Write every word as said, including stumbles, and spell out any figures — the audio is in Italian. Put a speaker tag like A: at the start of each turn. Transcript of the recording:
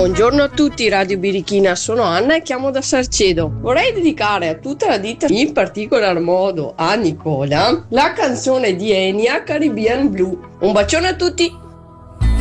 A: Buongiorno a tutti, Radio Birichina, sono Anna e chiamo da Sarcedo. Vorrei dedicare a tutta la ditta, in particolar modo a Nicola, la canzone di Enya, Caribbean Blue. Un bacione a tutti!